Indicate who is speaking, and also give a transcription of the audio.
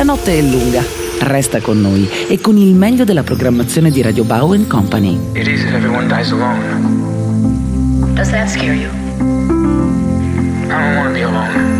Speaker 1: notte è lunga. Resta con noi e con il meglio della programmazione di Radio Bao & Company.
Speaker 2: It is if everyone dies alone.
Speaker 3: Does that scare you?
Speaker 2: I don't want to be alone.